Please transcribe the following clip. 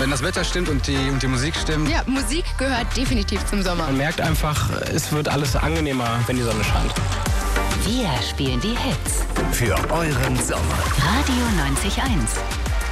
Wenn das Wetter stimmt und die Musik stimmt. Ja, Musik gehört definitiv zum Sommer. Man merkt einfach, es wird alles angenehmer, wenn die Sonne scheint. Wir spielen die Hits. Für euren Sommer. Radio 90.1.